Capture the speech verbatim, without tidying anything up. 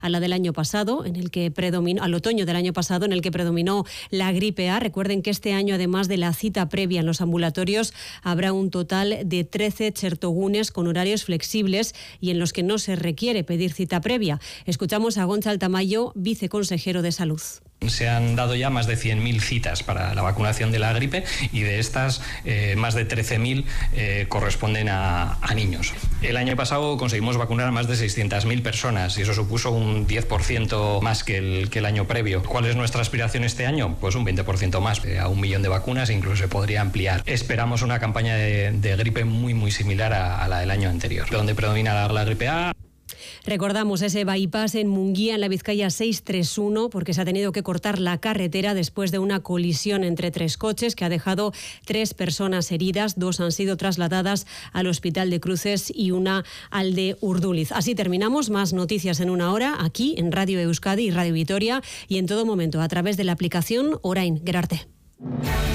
a la del año pasado, en el que predominó, al otoño del año pasado, en el que predominó la gripe A. Recuerden que este año, además de la cita previa en los ambulatorios, habrá un total de trece chertogunes con horarios flexibles y en los que no se requiere pedir cita previa. Escuchamos a Gonzalo Tamayo, viceconsejero de Salud. Se han dado ya más de cien mil citas para la vacunación de la gripe y de estas eh, más de trece mil eh, corresponden a, a niños. El año pasado conseguimos vacunar a más de seiscientas mil personas y eso supuso un diez por ciento más que el, que el año previo. ¿Cuál es nuestra aspiración este año? Pues un veinte por ciento más, eh, a un millón de vacunas e incluso se podría ampliar. Esperamos una campaña de, de gripe muy muy similar a, a la del año anterior, donde predomina la, la gripe A. Recordamos ese bypass en Munguía, en la Vizcaya seiscientos treinta y uno, porque se ha tenido que cortar la carretera después de una colisión entre tres coches que ha dejado tres personas heridas. Dos han sido trasladadas al Hospital de Cruces y una al de Urduliz. Así terminamos. Más noticias en una hora aquí en Radio Euskadi y Radio Vitoria y en todo momento a través de la aplicación Orain. Gerarte.